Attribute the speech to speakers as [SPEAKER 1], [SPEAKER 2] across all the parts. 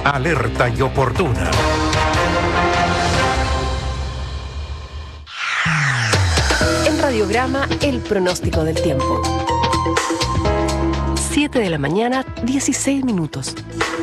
[SPEAKER 1] alerta y oportuna.
[SPEAKER 2] En Radiograma, el pronóstico del tiempo. 7 de la mañana, 16 minutos.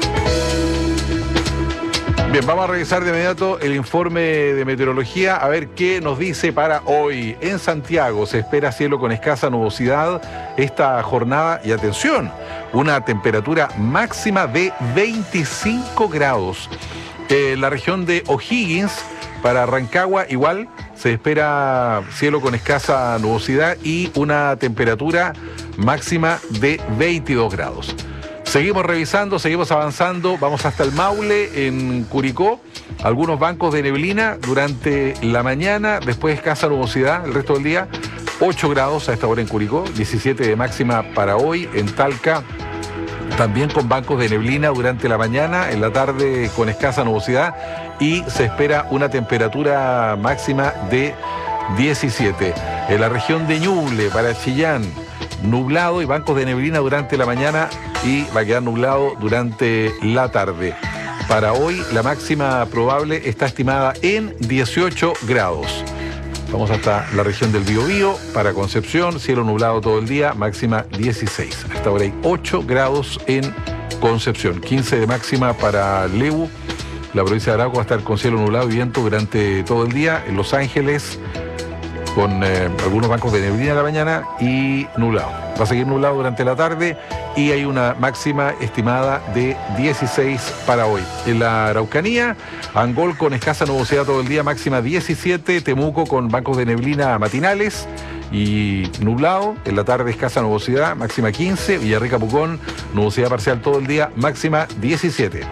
[SPEAKER 3] Bien, vamos a revisar de inmediato el informe de meteorología, a ver qué nos dice para hoy. En Santiago se espera cielo con escasa nubosidad esta jornada y atención, una temperatura máxima de 25 grados. La región de O'Higgins, para Rancagua, igual se espera cielo con escasa nubosidad y una temperatura máxima de 22 grados. Seguimos revisando, seguimos avanzando, vamos hasta el Maule, en Curicó, algunos bancos de neblina durante la mañana, después escasa nubosidad el resto del día, 8 grados a esta hora en Curicó, 17 de máxima para hoy, en Talca, también con bancos de neblina durante la mañana, en la tarde con escasa nubosidad y se espera una temperatura máxima de 17. En la región de Ñuble, para Chillán, nublado y bancos de neblina durante la mañana y va a quedar nublado durante la tarde. Para hoy la máxima probable está estimada en 18 grados. Vamos hasta la región del Biobío, para Concepción, cielo nublado todo el día, máxima 16. Hasta ahora hay 8 grados en Concepción, 15 de máxima para Lebu. La provincia de Arauco va a estar con cielo nublado y viento durante todo el día. En Los Ángeles, con algunos bancos de neblina en la mañana y nublado. Va a seguir nublado durante la tarde y hay una máxima estimada de 16 para hoy. En la Araucanía, Angol con escasa nubosidad todo el día, máxima 17. Temuco con bancos de neblina matinales y nublado. En la tarde escasa nubosidad, máxima 15. Villarrica, Pucón, nubosidad parcial todo el día, máxima 17.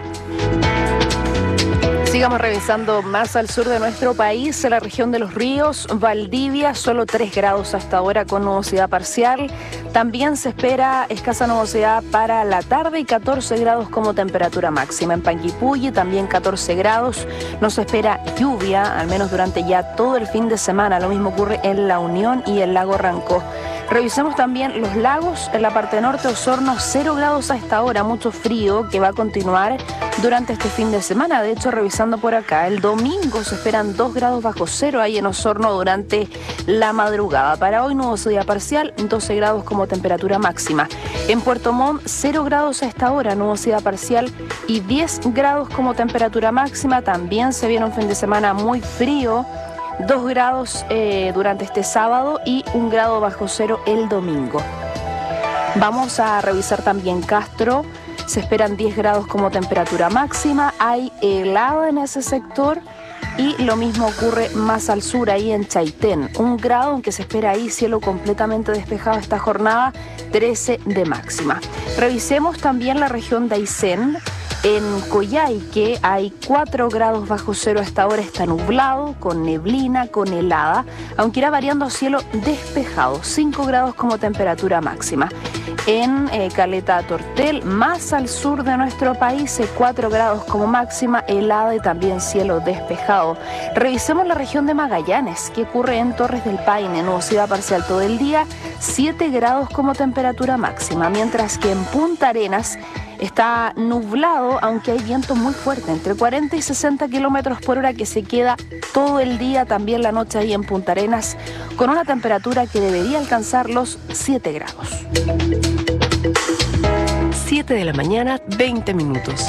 [SPEAKER 4] Sigamos revisando más al sur de nuestro país, en la región de Los Ríos, Valdivia, solo 3 grados hasta ahora con nubosidad parcial. También se espera escasa nubosidad para la tarde y 14 grados como temperatura máxima. En Panguipulli también 14 grados. No se espera lluvia, al menos durante ya todo el fin de semana. Lo mismo ocurre en La Unión y el lago Rancó. Revisemos también los lagos. En la parte norte, Osorno, 0 grados a esta hora, mucho frío que va a continuar durante este fin de semana. De hecho, revisando por acá, el domingo se esperan 2 grados bajo cero ahí en Osorno durante la madrugada. Para hoy, nubosidad parcial, 12 grados como temperatura máxima. En Puerto Montt, 0 grados a esta hora, nubosidad parcial y 10 grados como temperatura máxima. También se viene un fin de semana muy frío. 2 grados durante este sábado y 1 grado bajo cero el domingo. Vamos a revisar también Castro. Se esperan 10 grados como temperatura máxima. Hay helada en ese sector y lo mismo ocurre más al sur, ahí en Chaitén. 1 grado, aunque se espera ahí cielo completamente despejado esta jornada, 13 de máxima. Revisemos también la región de Aysén. En Coyhaique hay 4 grados bajo cero a esta hora, está nublado, con neblina, con helada, aunque irá variando a cielo despejado, 5 grados como temperatura máxima. En Caleta Tortel, más al sur de nuestro país, 4 grados como máxima, helada y también cielo despejado. Revisemos la región de Magallanes, que ocurre en Torres del Paine, nubosidad parcial todo el día, 7 grados como temperatura máxima, mientras que en Punta Arenas está nublado, aunque hay viento muy fuerte, entre 40 y 60 kilómetros por hora, que se queda todo el día, también la noche ahí en Punta Arenas, con una temperatura que debería alcanzar los 7 grados.
[SPEAKER 2] 7 de la mañana, 20 minutos.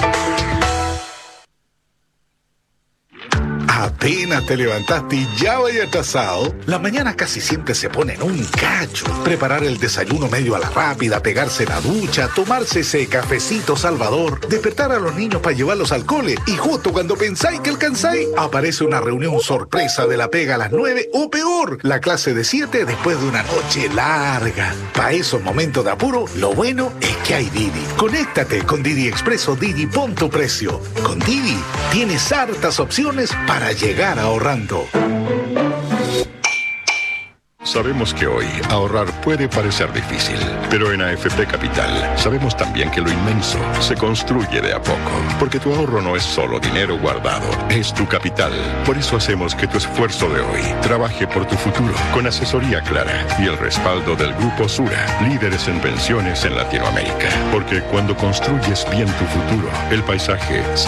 [SPEAKER 5] Apenas te levantaste y ya vaya atrasado. Las mañanas casi siempre se ponen un cacho. Preparar el desayuno medio a la rápida, pegarse la ducha, tomarse ese cafecito salvador, despertar a los niños para llevarlos al cole y justo cuando pensáis que alcanzáis, aparece una reunión sorpresa de la pega a las 9 o peor, la clase de 7 después de una noche larga. Para esos momentos de apuro, lo bueno es que hay Didi. Conéctate con Didi Express o Didi Pon tu Precio. Con Didi tienes hartas opciones para llegar ahorrando.
[SPEAKER 6] Sabemos que hoy ahorrar puede parecer difícil, pero en AFP Capital sabemos también que lo inmenso se construye de a poco, porque tu ahorro no es solo dinero guardado, es tu capital. Por eso hacemos que tu esfuerzo de hoy trabaje por tu futuro, con asesoría clara y el respaldo del Grupo Sura, líderes en pensiones en Latinoamérica. Porque cuando construyes bien tu futuro, el paisaje se